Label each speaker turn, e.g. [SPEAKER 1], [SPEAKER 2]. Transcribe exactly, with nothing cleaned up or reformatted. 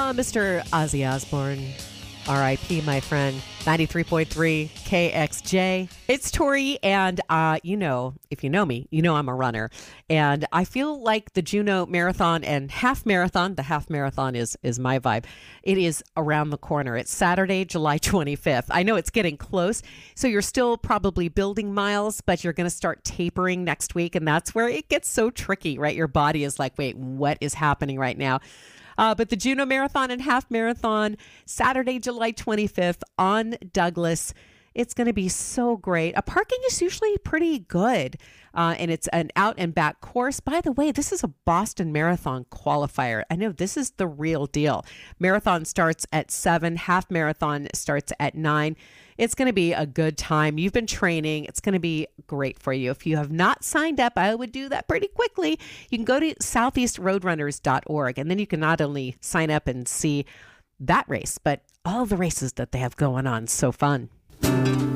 [SPEAKER 1] Oh, Mister Ozzy Osbourne, R I P, my friend. ninety-three point three K X J. It's Tori, and uh, you know, if you know me, you know I'm a runner. And I feel like the Juneau Marathon and Half Marathon, the Half Marathon is is my vibe. It is around the corner. It's Saturday, July twenty-fifth. I know it's getting close, so you're still probably building miles, but you're going to start tapering next week, and that's where it gets so tricky, right? Your body is like, wait, what is happening right now? Uh, but the Juneau Marathon and Half Marathon, Saturday, July twenty-fifth on Douglas. It's going to be so great. A parking is usually pretty good, uh, and it's an out and back course. By the way, this is a Boston Marathon qualifier. I know this is the real deal. Marathon starts at seven. Half Marathon starts at nine. It's going to be a good time. You've been training. It's going to be great for you. If you have not signed up, I would do that pretty quickly. You can go to southeast roadrunners dot org, and then you can not only sign up and see that race, but all the races that they have going on. So fun.